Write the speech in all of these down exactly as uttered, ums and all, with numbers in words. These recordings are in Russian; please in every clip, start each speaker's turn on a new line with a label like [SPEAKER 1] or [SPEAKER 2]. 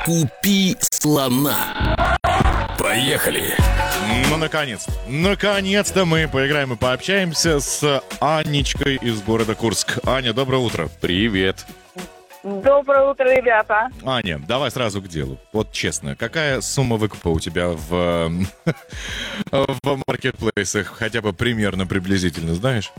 [SPEAKER 1] Купи слона. Поехали.
[SPEAKER 2] Ну, наконец. Наконец-то мы поиграем и пообщаемся с Анечкой из города Курск. Аня, доброе утро.
[SPEAKER 3] Привет.
[SPEAKER 4] Доброе утро, ребята.
[SPEAKER 2] Аня, давай сразу к делу. Вот честно, какая сумма выкупа у тебя в, в маркетплейсах? Хотя бы примерно, приблизительно, знаешь?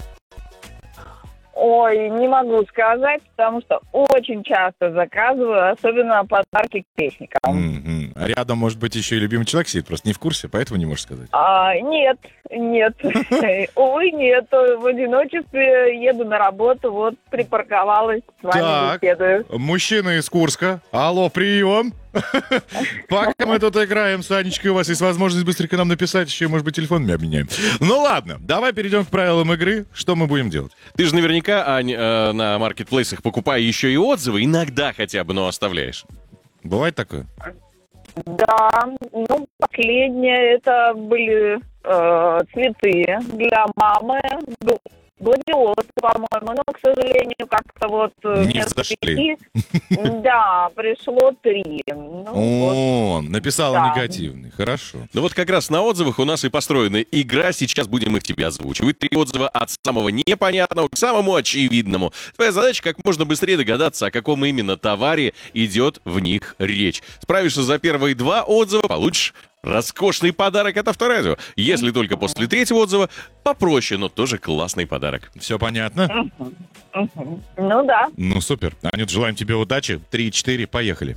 [SPEAKER 4] Ой, не могу сказать, потому что очень часто заказываю, особенно подарки к песникам.
[SPEAKER 2] М-м. А рядом, может быть, еще и любимый человек сидит, просто не в курсе, поэтому не можешь сказать.
[SPEAKER 4] А, нет, нет. Увы, нет. В одиночестве еду на работу, вот припарковалась, с вами
[SPEAKER 2] Так,
[SPEAKER 4] беседую.
[SPEAKER 2] мужчина из Курска. Алло, прием. Пока мы тут играем с Анечкой, у вас есть возможность быстренько нам написать, еще, может быть, телефонами обменяем. Ну ладно, давай перейдем к правилам игры. Что мы будем делать?
[SPEAKER 3] Ты же наверняка, Ань, э, на маркетплейсах покупая еще и отзывы, иногда хотя бы, но оставляешь.
[SPEAKER 2] Бывает такое?
[SPEAKER 4] Да, ну, последнее это были э, цветы для мамы, гладиолусы, по-моему, но, к сожалению, как-то вот...
[SPEAKER 2] Не зашли.
[SPEAKER 4] Да, пришло три. Ну,
[SPEAKER 2] О,
[SPEAKER 4] вот.
[SPEAKER 2] написала
[SPEAKER 4] Да.
[SPEAKER 2] негативный, хорошо.
[SPEAKER 3] Ну вот как раз на отзывах у нас и построена игра, сейчас будем их тебе озвучивать. Три отзыва от самого непонятного к самому очевидному. Твоя задача как можно быстрее догадаться, о каком именно товаре идет в них речь. Справишься за первые два отзыва, получишь роскошный подарок от Авторадио. Если только после третьего отзыва, попроще, но тоже классный подарок.
[SPEAKER 2] Все понятно?
[SPEAKER 4] Мгм. Ну да.
[SPEAKER 2] Ну супер. Анют, желаем тебе удачи. Три-четыре, поехали.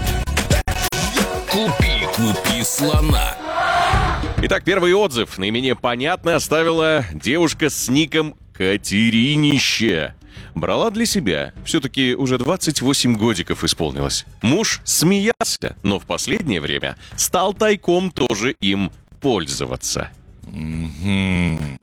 [SPEAKER 1] Купи, купи слона.
[SPEAKER 3] Итак, первый отзыв наименее понятно оставила девушка с ником Катеринище. Брала для себя. Все-таки уже двадцать восемь годиков исполнилось. Муж смеялся, но в последнее время стал тайком тоже им пользоваться.
[SPEAKER 2] Мгм.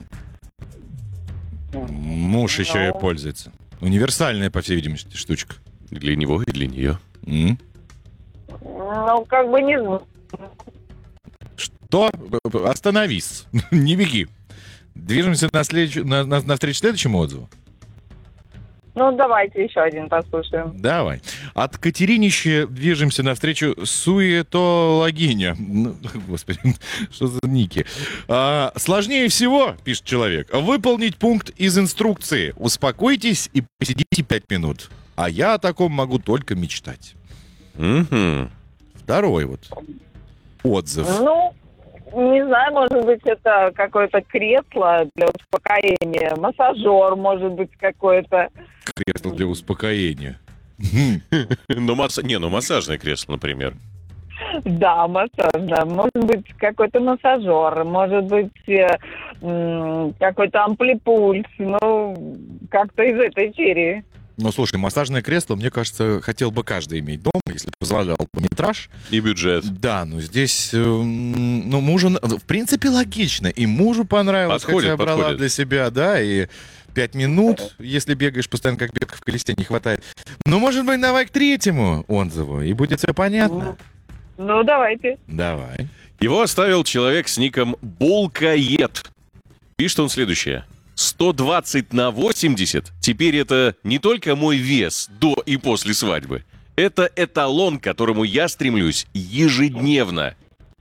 [SPEAKER 2] Муж еще и пользуется. Универсальная, по всей видимости, штучка.
[SPEAKER 3] Для него и для нее.
[SPEAKER 2] М?
[SPEAKER 4] Ну, как бы не знаю.
[SPEAKER 2] Что? Остановись. Не беги. Движемся на следующ- на- на- навстречу следующему отзыву.
[SPEAKER 4] Ну, давайте еще один послушаем.
[SPEAKER 2] Давай. От Катеринища движемся навстречу суетологиня. Ну, господи, что за ники? А, сложнее всего, пишет человек, выполнить пункт из инструкции. Успокойтесь и посидите пять минут. А я о таком могу только мечтать.
[SPEAKER 3] Мгм.
[SPEAKER 2] Второй вот отзыв.
[SPEAKER 4] Ну, не знаю, может быть, это какое-то кресло для успокоения, массажер, может быть, какое-то.
[SPEAKER 2] Кресло для успокоения.
[SPEAKER 3] Ну, масса... Не, ну массажное кресло, например.
[SPEAKER 4] Да, массаж, да. Может быть, какой-то массажер, может быть, э, м, какой-то амплипульс, ну, как-то из этой серии.
[SPEAKER 2] Ну, слушай, массажное кресло, мне кажется, хотел бы каждый иметь дома, если позволял бы метраж.
[SPEAKER 3] И бюджет.
[SPEAKER 2] Да, ну здесь, э, м, ну, мужу, на- в принципе, логично. И мужу понравилось,
[SPEAKER 3] Подходит,
[SPEAKER 2] хотя брала
[SPEAKER 3] подходит.
[SPEAKER 2] для себя, да, и пять минут, если бегаешь постоянно, как белка в колесе, не хватает. Ну, может быть, давай к третьему отзыву, и будет все понятно.
[SPEAKER 4] Ну, давайте.
[SPEAKER 2] Давай.
[SPEAKER 3] Его оставил человек с ником Булкаед. Пишет он следующее. сто двадцать на восемьдесят. Теперь это не только мой вес до и после свадьбы. Это эталон, к которому я стремлюсь ежедневно.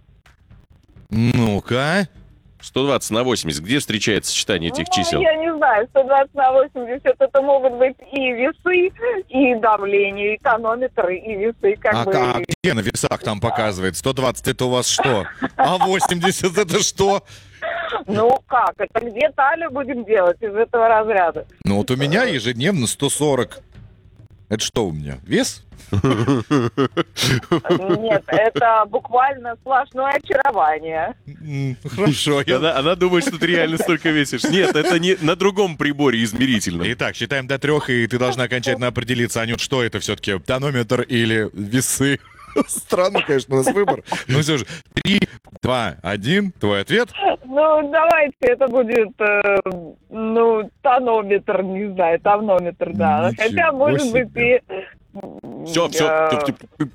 [SPEAKER 2] Ну-ка.
[SPEAKER 3] сто двадцать на восемьдесят. Где встречается сочетание этих
[SPEAKER 4] Ну,
[SPEAKER 3] чисел?
[SPEAKER 4] я не знаю, сто двадцать на восемьдесят это могут быть и весы, и давление, и тонометры, и весы, как
[SPEAKER 2] А,
[SPEAKER 4] бы.
[SPEAKER 2] а где на весах там показывает? сто двадцать это у вас что? А восемьдесят это что?
[SPEAKER 4] Ну как, это где талию будем делать из этого разряда?
[SPEAKER 2] Ну, вот у меня ежедневно сто сорок. Это что у меня? Вес?
[SPEAKER 4] Нет, это буквально сплошное очарование.
[SPEAKER 2] М, Хорошо. я-
[SPEAKER 3] Она, она думает, что ты реально столько весишь. Нет, это не на другом приборе измерительном.
[SPEAKER 2] Итак, считаем до трех, и ты должна окончательно определиться, Анют, что это все-таки, тонометр или весы? Странно, конечно, у нас выбор. Ну все же, три, два, один, твой ответ.
[SPEAKER 4] Ну, давайте, это будет, э, ну, тонометр, не знаю, тонометр, да.
[SPEAKER 2] Ничего
[SPEAKER 4] Хотя, может
[SPEAKER 2] себе.
[SPEAKER 4] быть, и...
[SPEAKER 3] Все, все,
[SPEAKER 4] э,